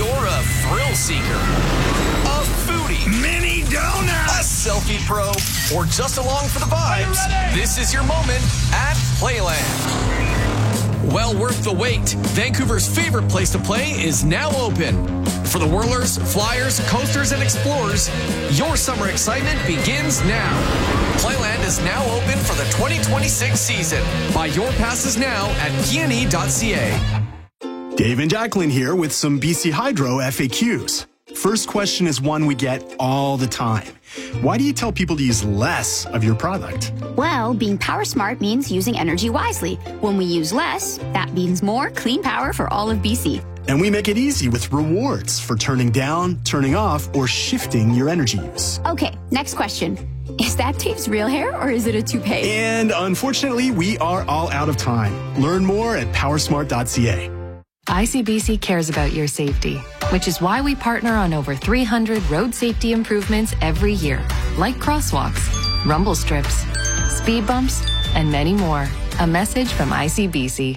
you're a thrill seeker, a foodie, mini donuts, a selfie pro, or just along for the vibes, this is your moment at Playland. Well worth the wait. Vancouver's favorite place to play is now open. For the whirlers, flyers, coasters, and explorers, your summer excitement begins now. Playland is now open for the 2026 season. Buy your passes now at pne.ca. Dave and Jacqueline here with some BC Hydro FAQs. First question is one we get all the time. Why do you tell people to use less of your product? Well, being power smart means using energy wisely. When we use less, that means more clean power for all of BC. And we make it easy with rewards for turning down, turning off, or shifting your energy use. Okay, next question. Is that Dave's real hair or is it a toupee? And unfortunately, we are all out of time. Learn more at powersmart.ca. ICBC cares about your safety, which is why we partner on over 300 road safety improvements every year, like crosswalks, rumble strips, speed bumps, and many more. A message from ICBC.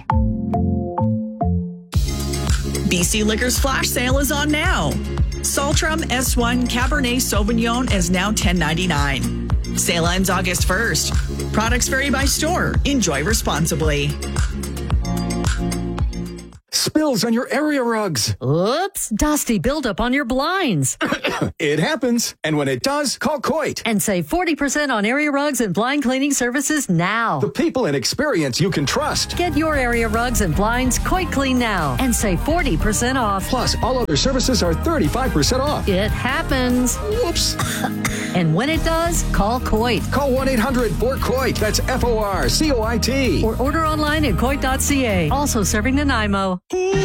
BC Liquor's flash sale is on now. Saltram S1 Cabernet Sauvignon is now $10.99. Sale ends August 1st. Products vary by store. Enjoy responsibly. spills on your area rugs. Oops, dusty buildup on your blinds. It happens, and when it does, call Coit. And save 40% on area rugs and blind cleaning services now. The people and experience you can trust. Get your area rugs and blinds Coit Clean now and save 40% off. Plus, all other services are 35% off. It happens. Whoops. And when it does, call Coit. Call 1-800-4COIT. That's FORCOIT. Or order online at coit.ca. Also serving Nanaimo.